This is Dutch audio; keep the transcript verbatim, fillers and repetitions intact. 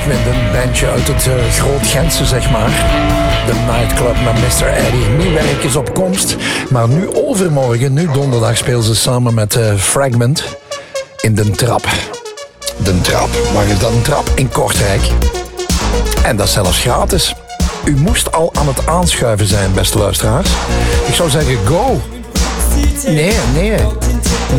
Fragment, een bandje uit het uh, Groot-Gentse, zeg maar. De Nightclub met mister Eddie. Nieuw werk is op komst. Maar nu overmorgen, nu donderdag, spelen ze samen met uh, Fragment in De Trap. De Trap. Waar is dat? Een trap in Kortrijk. En dat is zelfs gratis. U moest al aan het aanschuiven zijn, beste luisteraars. Ik zou zeggen, go. Nee, nee.